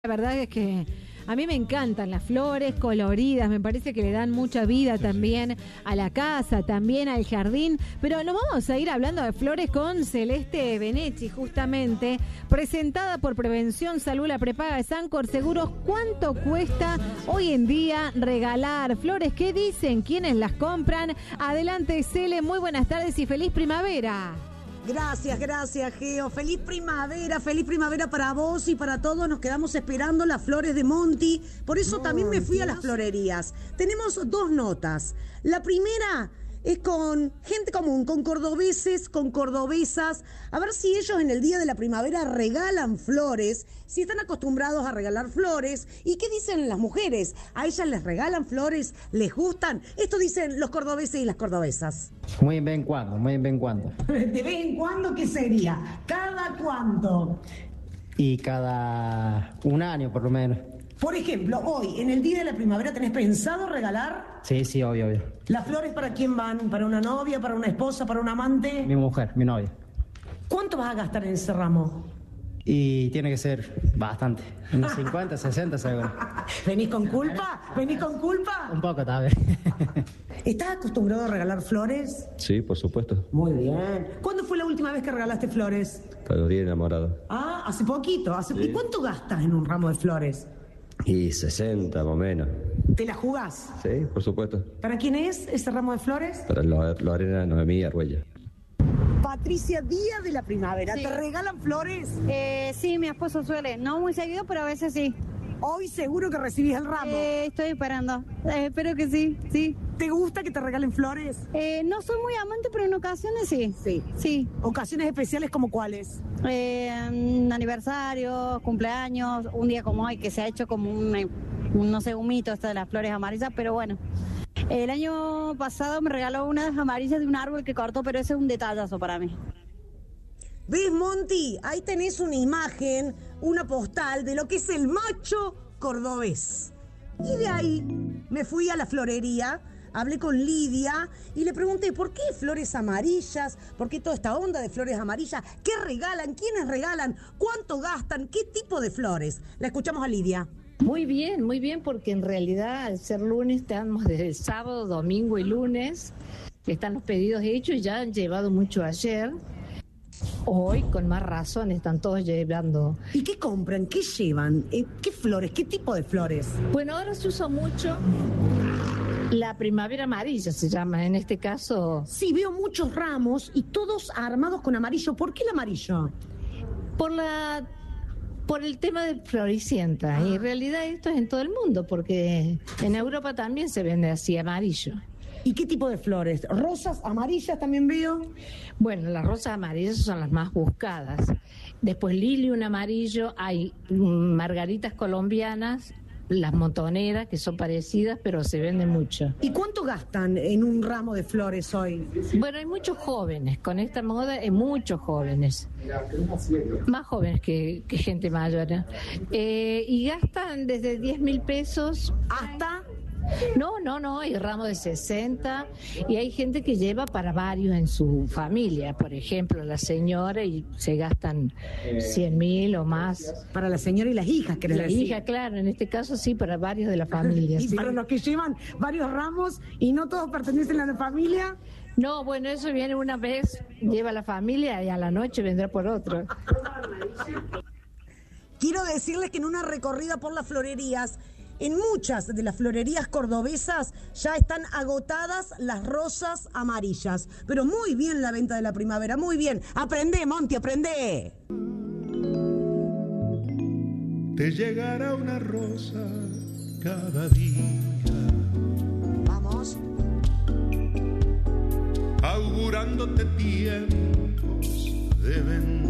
La verdad es que a mí me encantan las flores coloridas, me parece que le dan mucha vida también a la casa, también al jardín, pero nos vamos a ir hablando de flores con Celeste Benechi, justamente, presentada por Prevención Salud, la prepaga de Sancor Seguros. ¿Cuánto cuesta hoy en día regalar flores? ¿Qué dicen? ¿Quiénes las compran? Adelante, Cele, muy buenas tardes y feliz primavera. Gracias, Geo. Feliz primavera para vos y para todos. Nos quedamos esperando las flores de Monty. Por eso también me fui a las florerías. Tenemos dos notas. La primera es con gente común, con cordobeses, con cordobesas. A ver si ellos en el día de la primavera regalan flores, si están acostumbrados a regalar flores. ¿Y qué dicen las mujeres? ¿A ellas les regalan flores? ¿Les gustan? Esto dicen los cordobeses y las cordobesas. Muy de vez en cuando. ¿De vez en cuando qué sería? ¿Cada cuánto? Y cada un año por lo menos. Por ejemplo, hoy, en el día de la primavera, ¿tenés pensado regalar? Sí, obvio. ¿Las flores para quién van? ¿Para una novia, para una esposa, para un amante? Mi mujer, mi novia. ¿Cuánto vas a gastar en ese ramo? Y tiene que ser bastante. Unos 50, 60 seguro. ¿Venís con culpa? Un poco, tal vez. ¿Estás acostumbrado a regalar flores? Sí, por supuesto. Muy bien. ¿Cuándo fue la última vez que regalaste flores? Para los días enamorados. Ah, hace poquito. Sí. ¿Y cuánto gastas en un ramo de flores? Y 60 más o menos. ¿Te la jugás? Sí, por supuesto. ¿Para quién es ese ramo de flores? Para Lorena Noemí Argüella. Patricia, día de la primavera, Sí. ¿te regalan flores? Sí, mi esposo suele, no muy seguido, pero a veces sí. Hoy seguro que recibís el ramo. Estoy esperando, espero que sí. ¿Te gusta que te regalen flores? No soy muy amante, pero en ocasiones sí. Sí. ¿Ocasiones especiales como cuáles? Aniversarios, cumpleaños, un día como hoy que se ha hecho como un mito esto de las flores amarillas, pero bueno. El año pasado me regaló unas amarillas de un árbol que cortó, pero ese es un detallazo para mí. ¿Ves, Monty? Ahí tenés una imagen, una postal de lo que es el macho cordobés. Y de ahí me fui a la florería, hablé con Lidia y le pregunté ¿por qué flores amarillas? ¿Por qué toda esta onda de flores amarillas? ¿Qué regalan? ¿Quiénes regalan? ¿Cuánto gastan? ¿Qué tipo de flores? La escuchamos a Lidia. Muy bien, porque en realidad al ser lunes estamos desde el sábado, domingo y lunes, están los pedidos hechos y ya han llevado mucho ayer. Hoy, con más razón, están todos llevando. ¿Y qué compran? ¿Qué llevan? ¿Qué flores? ¿Qué tipo de flores? Bueno, ahora se usa mucho la primavera amarilla, se llama en este caso. Sí, veo muchos ramos y todos armados con amarillo. ¿Por qué el amarillo? Por el tema de Floricienta. Y en realidad esto es en todo el mundo, porque en Europa también se vende así, amarillo. ¿Y qué tipo de flores? ¿Rosas, amarillas también veo? Bueno, las rosas amarillas son las más buscadas. Después lilium amarillo, hay margaritas colombianas, las montoneras, que son parecidas, pero se venden mucho. ¿Y cuánto gastan en un ramo de flores hoy? Bueno, hay muchos jóvenes, con esta moda hay muchos jóvenes, más jóvenes que gente mayor, ¿eh? Y gastan desde 10.000 pesos ¿Hasta? No, hay ramos de 60 y hay gente que lleva para varios en su familia, por ejemplo, la señora, y se gastan 100.000 o más. Para la señora y las hijas, ¿querés La decir? hija, claro, en este caso sí, para varios de la familia. Y Sí. para los que llevan varios ramos y no todos pertenecen a la familia. No, bueno, eso viene una vez, lleva la familia y a la noche vendrá por otro. Quiero decirles que en una recorrida por las florerías, en muchas de las florerías cordobesas ya están agotadas las rosas amarillas. Pero muy bien la venta de la primavera, muy bien. Aprende, Monty, aprende. Te llegará una rosa cada día. Vamos. Augurándote tiempos de bendición.